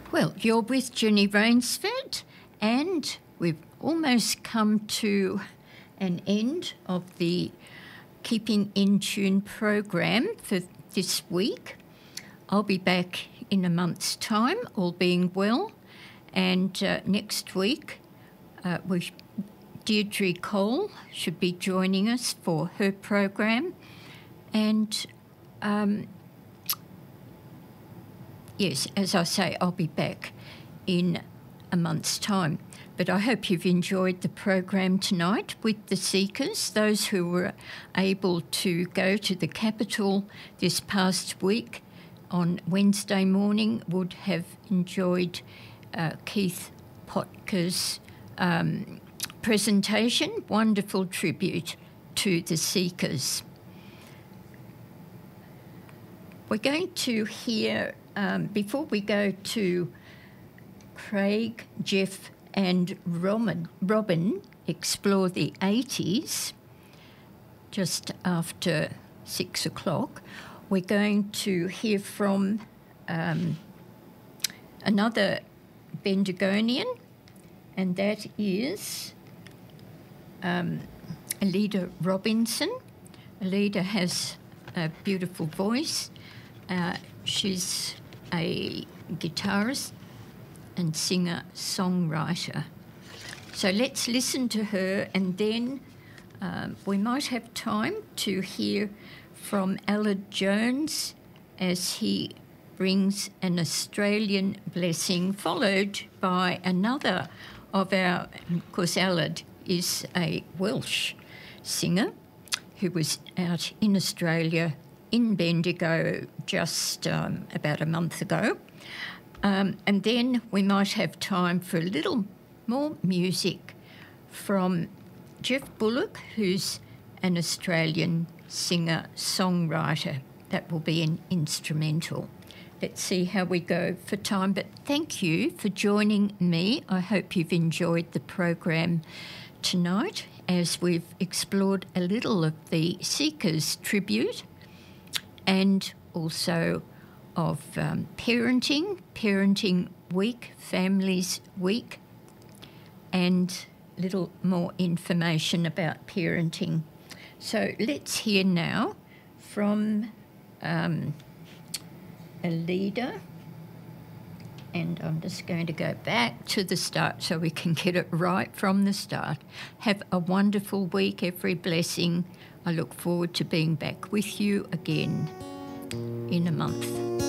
Well, you're with Jenny Rainsford, and we've almost come to an end of the Keeping in Tune program for this week. I'll be back in a month's time, all being well, and next week Deirdre Cole should be joining us for her program, and yes, as I say, I'll be back in a month's time. But I hope you've enjoyed the program tonight with the Seekers. Those who were able to go to the capital this past week on Wednesday morning would have enjoyed Keith Potker's presentation. Wonderful tribute to the Seekers. We're going to hear, before we go to Craig, Jeff and Robin explore the 80s, just after 6 o'clock, we're going to hear from another Bendigonian, and that is Alida Robinson. Alida has a beautiful voice. She's a guitarist and singer-songwriter. So let's listen to her, and then we might have time to hear from Aled Jones as he brings an Australian blessing, followed by another of our, of course Aled is a Welsh singer who was out in Australia in Bendigo just about a month ago. And then we might have time for a little more music from Jeff Bullock, who's an Australian singer-songwriter. That will be an instrumental. Let's see how we go for time. But thank you for joining me. I hope you've enjoyed the program tonight as we've explored a little of the Seekers tribute and also of Parenting Week, Families Week, and a little more information about parenting. So let's hear now from Alida, and I'm just going to go back to the start so we can get it right from the start. Have a wonderful week, every blessing. I look forward to being back with you again in a month.